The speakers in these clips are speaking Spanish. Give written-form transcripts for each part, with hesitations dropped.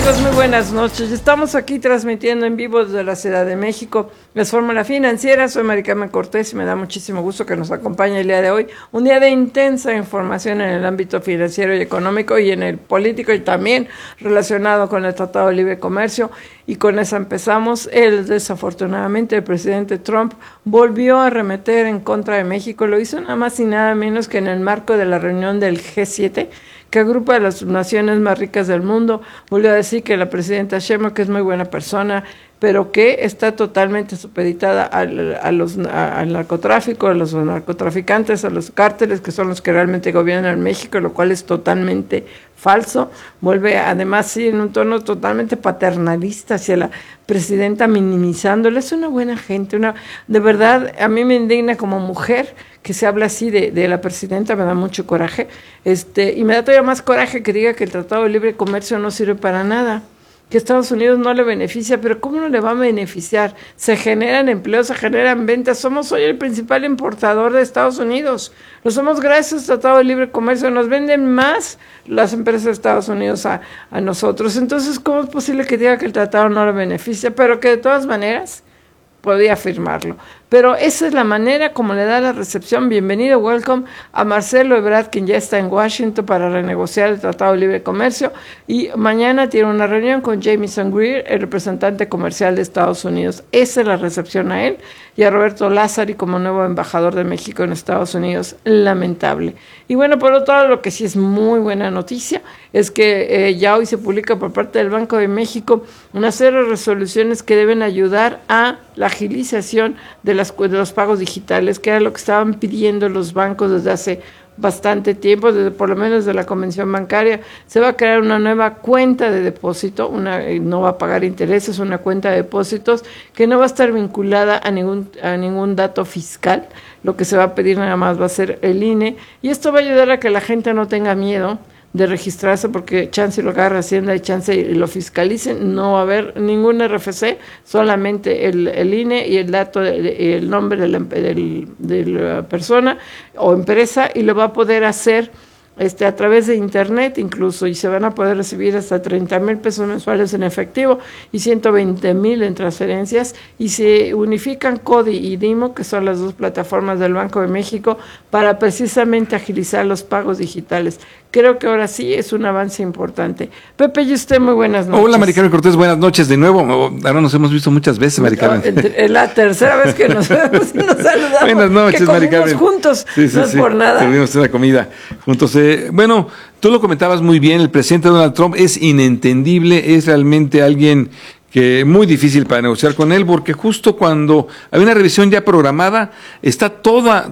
amigos? Muy buenas noches. Estamos aquí transmitiendo en vivo desde la Ciudad de México. Es Fórmula Financiera, soy Mari Carmen Cortés y me da muchísimo gusto que nos acompañe el día de hoy. Un día de intensa información en el ámbito financiero y económico y en el político y también relacionado con el Tratado de Libre Comercio. Y con eso empezamos. Desafortunadamente, el presidente Trump volvió a arremeter en contra de México. Lo hizo nada más y nada menos que en el marco de la reunión del G7, que agrupa a las naciones más ricas del mundo. Volvió a decir que la presidenta Sheinbaum, que es muy buena persona, pero que está totalmente supeditada al narcotráfico, a los narcotraficantes, a los cárteles, que son los que realmente gobiernan México, lo cual es totalmente falso. Vuelve además sí en un tono totalmente paternalista hacia la presidenta, minimizándola. Es una buena gente, de verdad, a mí me indigna como mujer que se habla así de la presidenta, me da mucho coraje, y me da todavía más coraje que diga que el Tratado de Libre Comercio no sirve para nada, que Estados Unidos no le beneficia. Pero ¿cómo no le va a beneficiar? Se generan empleos, se generan ventas. Somos hoy el principal importador de Estados Unidos. Lo somos gracias al Tratado de Libre Comercio. Nos venden más las empresas de Estados Unidos a nosotros. Entonces, ¿cómo es posible que diga que el tratado no le beneficia? Pero que de todas maneras podía firmarlo. Pero esa es la manera como le da la recepción. Bienvenido, welcome a Marcelo Ebrard, quien ya está en Washington para renegociar el Tratado de Libre Comercio, y mañana tiene una reunión con Jamieson Greer, el representante comercial de Estados Unidos. Esa es la recepción a él, y a Roberto Lázari como nuevo embajador de México en Estados Unidos. Lamentable. Y bueno, por otro lado, lo que sí es muy buena noticia es que ya hoy se publica por parte del Banco de México una serie de resoluciones que deben ayudar a la agilización de los pagos digitales, que era lo que estaban pidiendo los bancos desde hace bastante tiempo, por lo menos de la convención bancaria. Se va a crear una nueva cuenta de depósito, no va a pagar intereses, una cuenta de depósitos que no va a estar vinculada a ningún dato fiscal. Lo que se va a pedir nada más va a ser el INE, y esto va a ayudar a que la gente no tenga miedo de registrarse, porque chance lo agarra Hacienda y chance y lo fiscalicen. No va a haber ningún RFC, solamente el INE y el dato, el nombre de la persona o empresa, y lo va a poder hacer a través de internet incluso, y se van a poder recibir hasta 30,000 pesos mensuales en efectivo y 120,000 en transferencias, y se unifican CODI y DIMO, que son las dos plataformas del Banco de México, para precisamente agilizar los pagos digitales. Creo que ahora sí es un avance importante. Pepe, y usted, muy buenas noches. Hola, Mari Carmen Cortés, buenas noches de nuevo. Ahora nos hemos visto muchas veces, Mari Carmen. Es la tercera vez que nos vemos y nos saludamos. Buenas noches, Mari Carmen. Juntos, sí, no es por nada. Tuvimos una comida juntos. Bueno, tú lo comentabas muy bien, el presidente Donald Trump es inentendible, es realmente alguien que muy difícil para negociar con él, porque justo cuando hay una revisión ya programada, está toda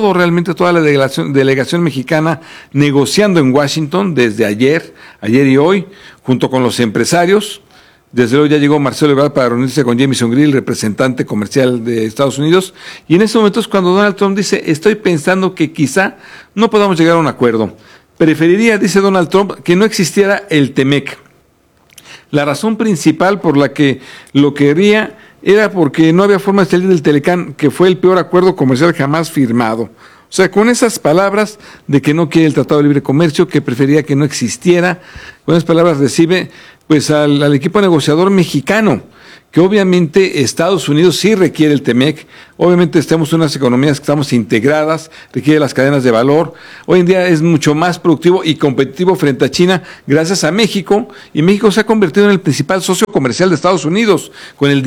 la delegación mexicana negociando en Washington desde ayer y hoy, junto con los empresarios. Desde luego ya llegó Marcelo Ebrard para reunirse con Jamieson Greer, el representante comercial de Estados Unidos, y en ese momento es cuando Donald Trump dice: estoy pensando que quizá no podamos llegar a un acuerdo. Preferiría, dice Donald Trump, que no existiera el TEMEC. La razón principal por la que lo quería era porque no había forma de salir del Telecán, que fue el peor acuerdo comercial jamás firmado. O sea, con esas palabras de que no quiere el Tratado de Libre Comercio, que prefería que no existiera, con esas palabras recibe pues al equipo negociador mexicano, que obviamente Estados Unidos sí requiere el TEMEC. Obviamente estamos en unas economías que estamos integradas, requiere las cadenas de valor. Hoy en día es mucho más productivo y competitivo frente a China gracias a México, y México se ha convertido en el principal socio comercial de Estados Unidos, con el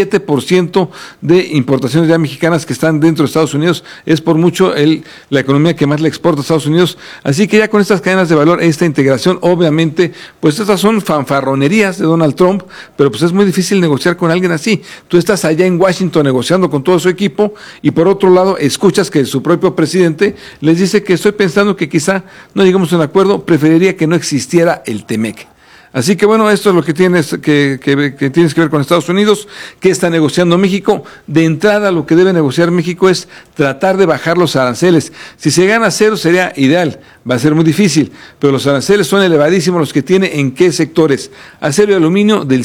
17% de importaciones ya mexicanas que están dentro de Estados Unidos. Es por mucho la economía que más le exporta a Estados Unidos. Así que ya con estas cadenas de valor, esta integración, obviamente, pues estas son fanfarronerías de Donald Trump, pero pues es muy difícil negociar con alguien así. Tú estás allá en Washington negociando con todo su equipo, y por otro lado escuchas que su propio presidente les dice que estoy pensando que quizá no lleguemos a un acuerdo, preferiría que no existiera el TEMEC. Así que bueno, esto es lo que tienes que ver con Estados Unidos. ¿Qué está negociando México? De entrada, lo que debe negociar México es tratar de bajar los aranceles. Si se gana cero sería ideal. va a ser muy difícil, pero los aranceles son elevadísimos los que tiene en qué sectores. Acero y aluminio del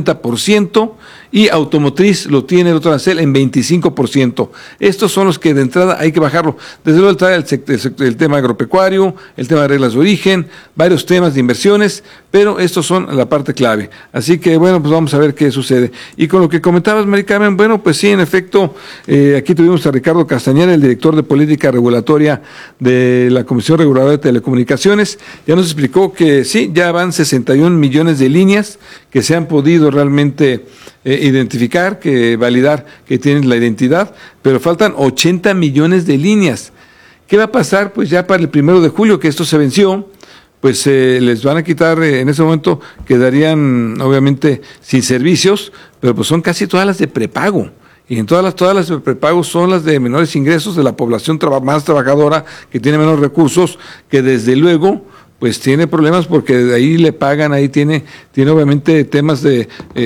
50% y automotriz lo tiene el otro arancel en 25%. Estos son los que de entrada hay que bajarlo. Desde luego está el tema agropecuario, el tema de reglas de origen, varios temas de inversiones, pero estos son la parte clave. Así que bueno, pues vamos a ver qué sucede. Y con lo que comentabas, Mari Carmen, bueno, pues sí, en efecto, aquí tuvimos a Ricardo Castañeda, el director de política regulatoria de la Comisión Reguladora de Telecomunicaciones, ya nos explicó que sí, ya van 61 millones de líneas que se han podido realmente identificar, que validar que tienen la identidad, pero faltan 80 millones de líneas. ¿Qué va a pasar? Pues ya para el 1 de julio, que esto se venció, pues les van a quitar, en ese momento quedarían obviamente sin servicios, pero pues son casi todas las de prepago. Y en todas las de prepago son las de menores ingresos, de la población más trabajadora, que tiene menos recursos, que desde luego pues tiene problemas porque de ahí le pagan, ahí tiene obviamente temas de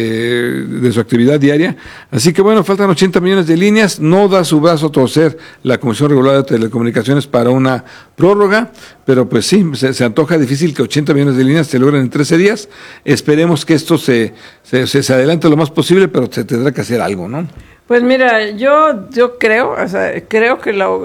su actividad diaria. Así que bueno, faltan 80 millones de líneas, no da su brazo a torcer la Comisión Reguladora de Telecomunicaciones para una prórroga, pero pues sí, se antoja difícil que 80 millones de líneas se logren en 13 días. Esperemos que esto se adelante lo más posible, pero se tendrá que hacer algo, ¿no? Pues mira, yo creo, o sea, creo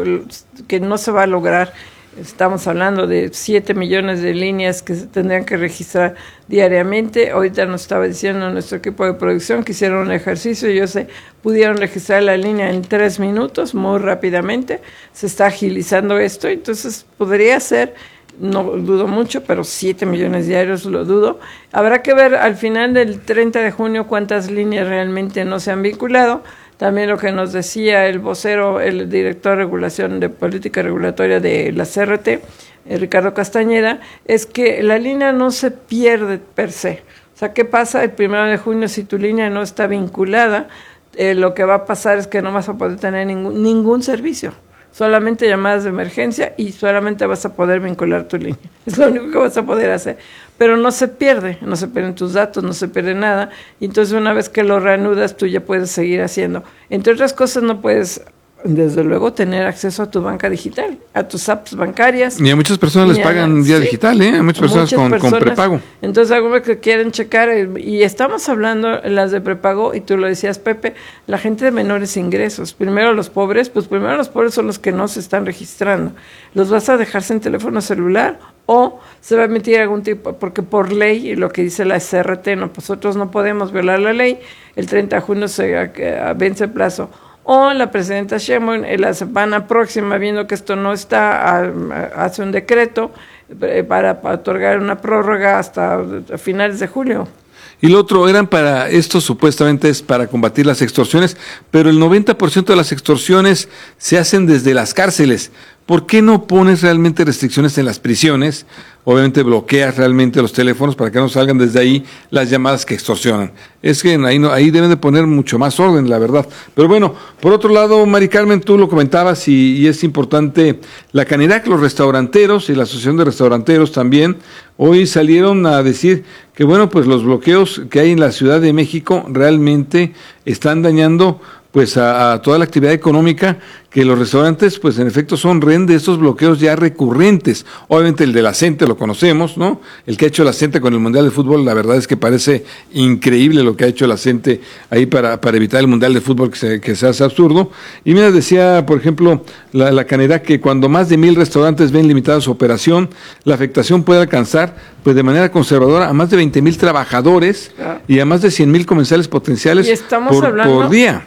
que no se va a lograr. Estamos hablando de 7 millones de líneas que se tendrían que registrar diariamente. Ahorita nos estaba diciendo nuestro equipo de producción que hicieron un ejercicio y pudieron registrar la línea en 3 minutos, muy rápidamente. Se está agilizando esto, entonces podría ser, no dudo mucho, pero 7 millones diarios lo dudo. Habrá que ver al final del 30 de junio cuántas líneas realmente no se han vinculado. También lo que nos decía el vocero, el director de regulación de política regulatoria de la CRT, Ricardo Castañeda, es que la línea no se pierde per se. O sea, ¿qué pasa el 1 de junio si tu línea no está vinculada? Lo que va a pasar es que no vas a poder tener ningún servicio. Solamente llamadas de emergencia y solamente vas a poder vincular tu línea. Es lo único que vas a poder hacer. Pero no se pierden tus datos, no se pierde nada. Y entonces una vez que lo reanudas, tú ya puedes seguir haciendo. Entre otras cosas, no puedes, desde luego, tener acceso a tu banca digital, a tus apps bancarias. Y a muchas personas les pagan vía digital, ¿eh? A muchas personas con prepago. Entonces, algunos que quieren checar, y estamos hablando las de prepago, y tú lo decías, Pepe, la gente de menores ingresos. Primero los pobres son los que no se están registrando. ¿Los vas a dejar sin teléfono celular? O se va a emitir algún tipo, porque por ley, lo que dice la CRT, nosotros no podemos violar la ley, el 30 de junio se vence el plazo. O la presidenta Sheinbaum en la semana próxima, viendo que esto no está, hace un decreto para otorgar una prórroga hasta finales de julio. Y lo otro, esto supuestamente es para combatir las extorsiones, pero el 90% de las extorsiones se hacen desde las cárceles. ¿Por qué no pones realmente restricciones en las prisiones? Obviamente bloqueas realmente los teléfonos para que no salgan desde ahí las llamadas que extorsionan. Es que ahí deben de poner mucho más orden, la verdad. Pero bueno, por otro lado, Mari Carmen, tú lo comentabas y es importante la Canirac, los restauranteros y la Asociación de Restauranteros también, hoy salieron a decir que bueno, pues los bloqueos que hay en la Ciudad de México realmente están dañando pues a toda la actividad económica, que los restaurantes pues en efecto son rehén de estos bloqueos ya recurrentes. Obviamente el de la CENTE lo conocemos, ¿no? El que ha hecho la CENTE con el Mundial de Fútbol, la verdad es que parece increíble lo que ha hecho la CENTE ahí para evitar el Mundial de Fútbol que se hace absurdo. Y mira, decía por ejemplo la Canirac que cuando más de 1,000 restaurantes ven limitada su operación, la afectación puede alcanzar pues de manera conservadora a más de 20,000 trabajadores y a más de 100,000 comensales potenciales por día.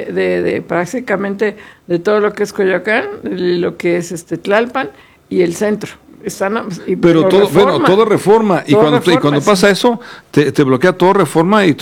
De prácticamente de todo lo que es Coyoacán, lo que es Tlalpan y el centro. Pero todo Reforma. Y cuando pasa eso, te bloquea todo Reforma y